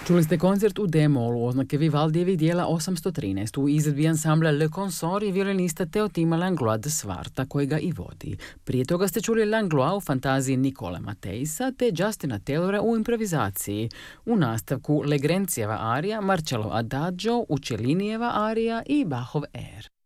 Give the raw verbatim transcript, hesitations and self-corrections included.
Čuli ste koncert u D-molu oznake Vivaldijevih dijela osamsto trinaest u izvedbi ansambla Le Consort i violinista Teotima Langlois de Svarta koji ga i vodi. Prije toga ste čuli Langlois u fantaziji Nikola Mateisa te Justina Taylora u improvizaciji. U nastavku Legrencijeva arija, Marcello Adagio, Uccellinijeva arija i Bachov Air.